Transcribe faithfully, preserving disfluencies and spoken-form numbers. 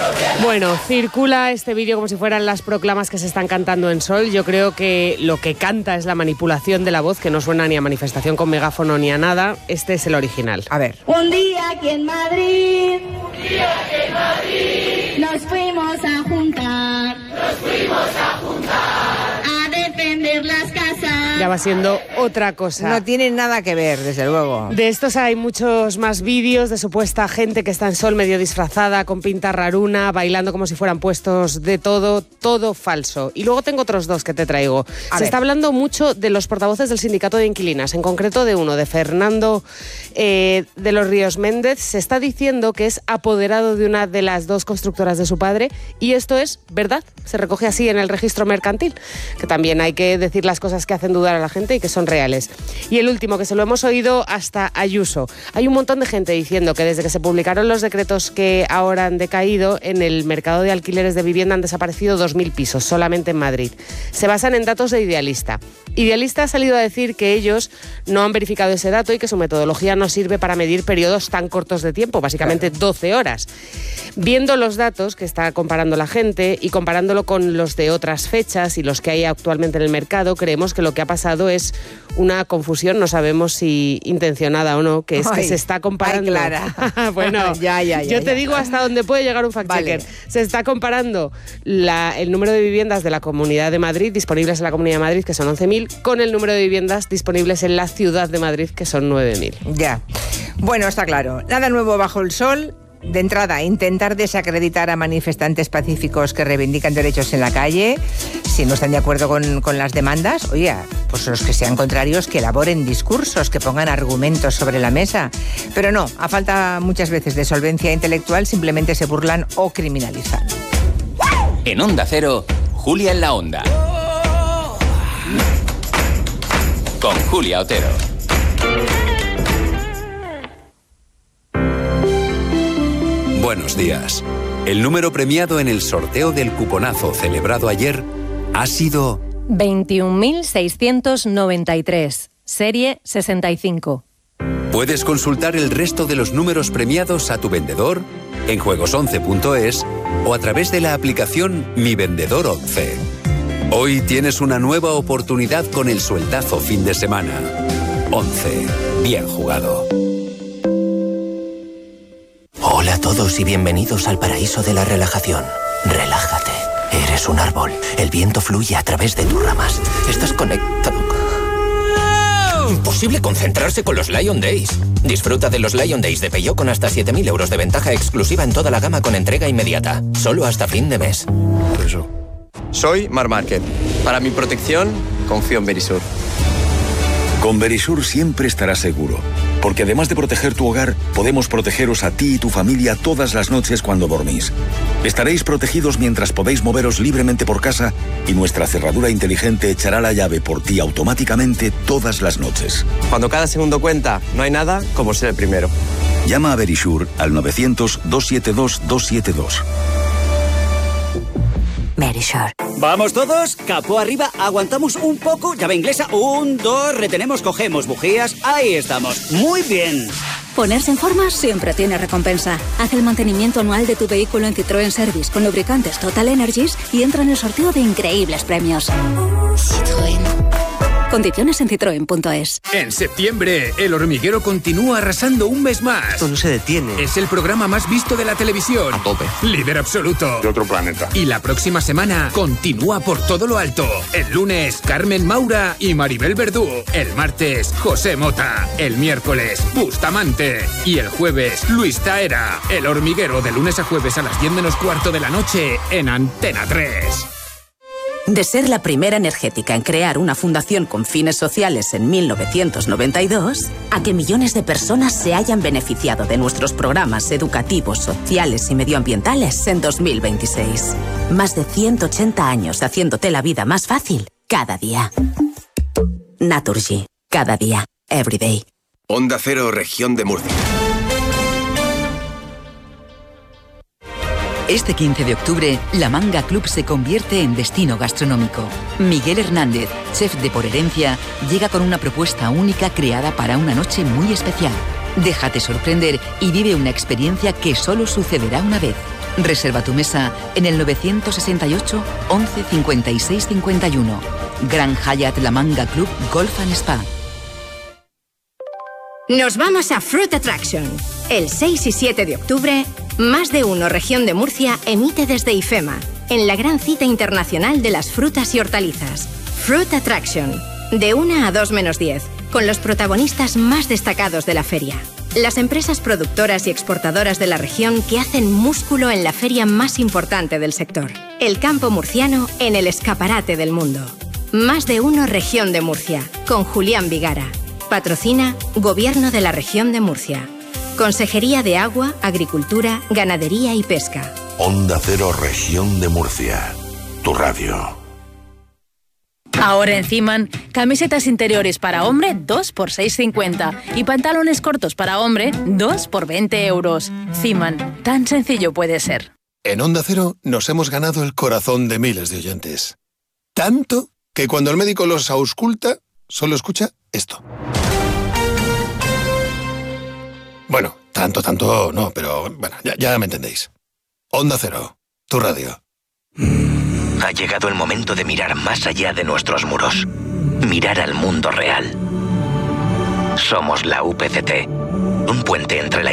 Bueno, circula este vídeo como si fueran las proclamas que se están cantando en Sol. Yo creo que lo que canta es la manipulación de la voz, que no suena ni a manifestación con megáfono ni a nada. Este es el original. A ver. Un día aquí en Madrid, un día aquí en Madrid, nos fuimos a juntar, nos fuimos a juntar, a defender las casas. Ya va siendo otra cosa. No tiene nada que ver, desde luego. De estos hay muchos más vídeos de supuesta gente que está en Sol medio disfrazada, con pinta raruna, bailando como si fueran puestos de todo, todo falso. Y luego tengo otros dos que te traigo. A Se ver. está hablando mucho de los portavoces del sindicato de inquilinas, en concreto de uno, de Fernando eh, de los Ríos Méndez. Se está diciendo que es apoderado de una de las dos constructoras de su padre, y esto es verdad. Se recoge así en el registro mercantil, que también hay que decir las cosas que hacen dudar a la gente y que son reales. Y el último, que se lo hemos oído hasta Ayuso. Hay un montón de gente diciendo que desde que se publicaron los decretos que ahora han decaído, en el mercado de alquileres de vivienda han desaparecido dos mil pisos solamente en Madrid. Se basan en datos de Idealista. Idealista ha salido a decir que ellos no han verificado ese dato y que su metodología no sirve para medir periodos tan cortos de tiempo, básicamente doce horas. Viendo los datos que está comparando la gente y comparándolo con los de otras fechas y los que hay actualmente en el mercado, creemos que lo que ha pasado es una confusión, no sabemos si intencionada o no, que es Ay, que se está comparando... ay, Clara. Bueno, ya, ya, ya, yo te ya. digo hasta dónde puede llegar un fact-checker. Vale. Se está comparando la, el número de viviendas de la Comunidad de Madrid, disponibles en la Comunidad de Madrid, que son once mil, con el número de viviendas disponibles en la Ciudad de Madrid, que son nueve mil. Ya. Bueno, está claro. Nada nuevo bajo el sol. De entrada, intentar desacreditar a manifestantes pacíficos que reivindican derechos en la calle. Si no están de acuerdo con, con las demandas, oye, pues los que sean contrarios que elaboren discursos, que pongan argumentos sobre la mesa. Pero no, a falta muchas veces de solvencia intelectual, simplemente se burlan o criminalizan. En Onda Cero, Julia en la Onda. Con Julia Otero. Buenos días. El número premiado en el sorteo del cuponazo celebrado ayer ha sido veintiún mil seiscientos noventa y tres, serie sesenta y cinco. Puedes consultar el resto de los números premiados a tu vendedor en juegos once punto es o a través de la aplicación Mi Vendedor once. Hoy tienes una nueva oportunidad con el sueldazo fin de semana. once. Bien jugado. Hola a todos y bienvenidos al paraíso de la relajación. Relájate. Eres un árbol. El viento fluye a través de tus ramas. Estás conectado. Imposible concentrarse con los Lion Days. Disfruta de los Lion Days de Peugeot con hasta siete mil euros de ventaja exclusiva en toda la gama con entrega inmediata. Solo hasta fin de mes. Eso. Soy Mar Márquez. Para mi protección, confío en Verisur. Con Verisur siempre estarás seguro, porque además de proteger tu hogar, podemos protegeros a ti y tu familia todas las noches cuando dormís. Estaréis protegidos mientras podéis moveros libremente por casa y nuestra cerradura inteligente echará la llave por ti automáticamente todas las noches. Cuando cada segundo cuenta, no hay nada como ser el primero. Llama a Verisur al novecientos, doscientos setenta y dos, doscientos setenta y dos. Verisur. ¿Vamos todos? Capó arriba, aguantamos un poco, llave inglesa, un, dos, retenemos, cogemos bujías, ahí estamos, muy bien. Ponerse en forma siempre tiene recompensa. Haz el mantenimiento anual de tu vehículo en Citroën Service con lubricantes Total Energies y entra en el sorteo de increíbles premios. Citroën. Condiciones en citroen punto es. En septiembre, El Hormiguero continúa arrasando un mes más. Esto no se detiene. Es el programa más visto de la televisión. A tope. Líder absoluto. De otro planeta. Y la próxima semana continúa por todo lo alto. El lunes, Carmen Maura y Maribel Verdú. El martes, José Mota. El miércoles, Bustamante. Y el jueves, Luis Taera. El Hormiguero, de lunes a jueves a las diez menos cuarto de la noche en Antena tres. De ser la primera energética en crear una fundación con fines sociales en mil novecientos noventa y dos, a que millones de personas se hayan beneficiado de nuestros programas educativos, sociales y medioambientales en dos mil veintiséis. Más de ciento ochenta años haciéndote la vida más fácil cada día. Naturgy. Cada día. Every day. Onda Cero, Región de Murcia. Este quince de octubre, La Manga Club se convierte en destino gastronómico. Miguel Hernández, chef de por herencia, llega con una propuesta única creada para una noche muy especial. Déjate sorprender y vive una experiencia que solo sucederá una vez. Reserva tu mesa en el novecientos sesenta y ocho, once, cincuenta y seis, cincuenta y uno. Gran Hyatt La Manga Club Golf and Spa. Nos vamos a Fruit Attraction. El seis y siete de octubre, Más de Uno Región de Murcia emite desde IFEMA, en la gran cita internacional de las frutas y hortalizas. Fruit Attraction, de una a dos menos diez, con los protagonistas más destacados de la feria. Las empresas productoras y exportadoras de la región que hacen músculo en la feria más importante del sector. El campo murciano en el escaparate del mundo. Más de Uno Región de Murcia, con Julián Vigara. Patrocina Gobierno de la Región de Murcia. Consejería de Agua, Agricultura, Ganadería y Pesca. Onda Cero Región de Murcia. Tu radio. Ahora en Ciman, camisetas interiores para hombre dos por seis cincuenta y pantalones cortos para hombre dos por veinte euros. Ciman, tan sencillo puede ser. En Onda Cero nos hemos ganado el corazón de miles de oyentes. Tanto que cuando el médico los ausculta, solo escucha esto. Bueno, tanto, tanto no, pero bueno, ya, ya me entendéis. Onda Cero, tu radio. Ha llegado el momento de mirar más allá de nuestros muros. Mirar al mundo real. Somos la U P C T, un puente entre la